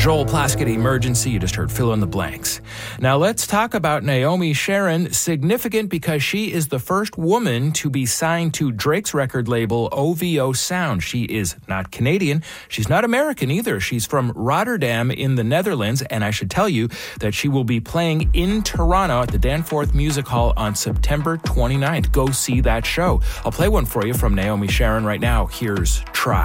Joel Plaskett, Emergency. You just heard fill in the blanks. Now let's talk about Naomi Sharon. Significant because she is the first woman to be signed to Drake's record label OVO Sound. She is not Canadian. She's not American either. She's from Rotterdam in the Netherlands. And I should tell you that she will be playing in Toronto at the Danforth Music Hall on September 29th. Go see that show. I'll play one for you from Naomi Sharon right now. Here's Try.